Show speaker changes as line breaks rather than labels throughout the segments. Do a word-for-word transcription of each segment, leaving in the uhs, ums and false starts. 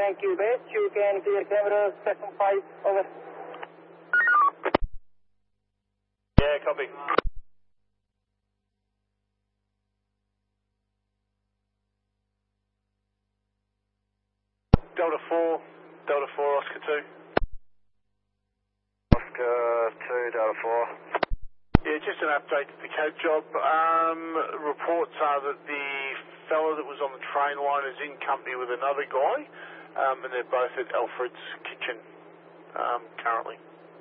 Thank you, base. You can clear camera section five, over.
Yeah, copy. Delta four, Delta four, Oscar two.
Oscar two, Delta four.
Yeah, just an update to the code job. Um, reports are that the fellow that was on the train line is in company with another guy, um, and they're both at Alfred's kitchen um, currently.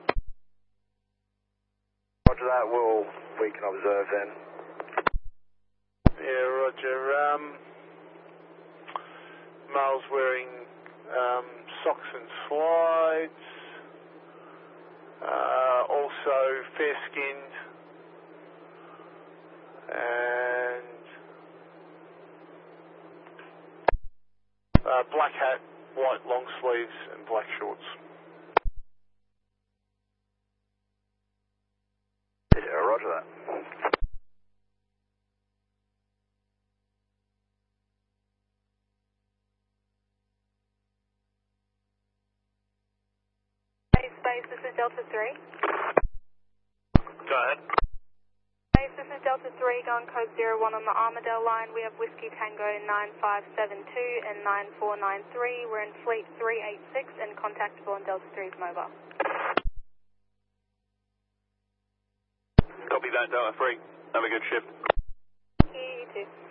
Roger that, we'll, we can observe then.
Yeah, roger. Um, male's wearing um, socks and slides, uh, also fair-skinned, and uh, black hat, white long sleeves, and black shorts.
Yeah, roger that.
Base, base, this is Delta three.
Go ahead.
Base, this is Delta three, going code zero one on the Armadale line. We have Whiskey Tango nine five seven two and nine four nine three. We're in Fleet three eight six and contactable on Delta three's mobile.
Copy that, Delta three. Have a good shift.
You too.